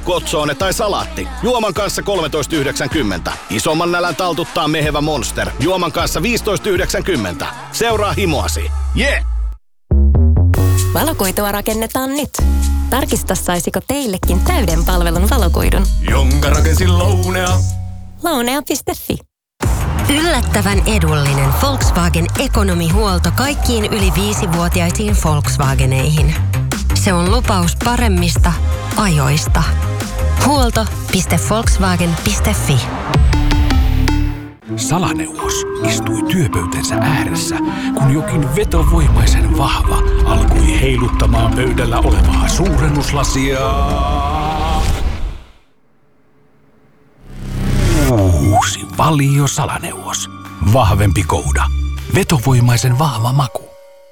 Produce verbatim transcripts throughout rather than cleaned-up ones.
kotsoone tai salaatti. Juoman kanssa kolmetoista yhdeksänkymmentä. Isomman nälän taltuttaa mehevä Monster. Juoman kanssa viisitoista yhdeksänkymmentä. Seuraa himoasi. Yeah! Valokuitua rakennetaan nyt. Tarkista, saisiko teillekin täyden palvelun valokuidun. Jonka rakensin Lounea. Lounea piste fi. Yllättävän edullinen Volkswagen ekonomihuolto kaikkiin yli viisivuotiaisiin Volkswageneihin. Se on lupaus paremmista ajoista. Huolto piste volkswagen piste fi. Salaneuvos istui työpöytänsä ääressä, kun jokin vetovoimaisen vahva alkoi heiluttamaan pöydällä olevaa suurennuslasia. Uusi Valio Salaneuvos. Vahvempi kouda. Vetovoimaisen vahva maku.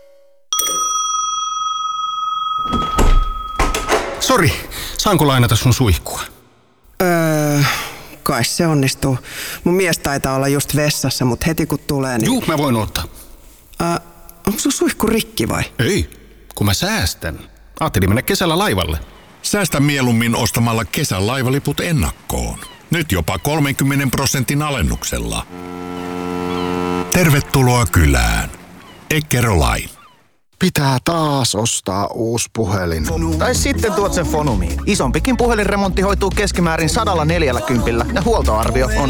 Sori, saanko lainata sun suihkua? Öö, kai se onnistuu. Mun mies taitaa olla just vessassa, mut heti kun tulee, niin... Juu, mä voin ottaa. Öö, onko sun suihku rikki vai? Ei, kun mä säästän. Ajattelin mennä kesällä laivalle. Säästä mieluummin ostamalla kesän laivaliput ennakkoon. Nyt jopa kolmenkymmenen prosentin alennuksella. Tervetuloa kylään. Eckerö-Line. Pitää taas ostaa uusi puhelin. Tai sitten tuot sen Fonumiin. Isompikin puhelinremontti hoituu keskimäärin sadalla neljälläkympillä ja huoltoarvio on